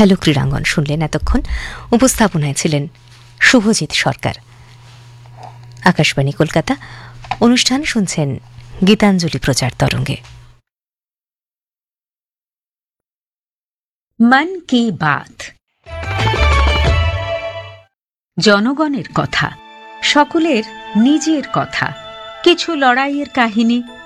খেলো ক্রীড়াঙ্গন শুনলেন এতক্ষণ। উপস্থাপনায় ছিলেন শুভজিৎ সরকার। আকাশবাণী কলকাতা। অনুষ্ঠান শুনছেন গীতাঞ্জলি প্রচার তরঙ্গে। মন কি বাত, জনগণের কথা, সকলের নিজের কথা, কিছু লড়াইয়ের কাহিনী,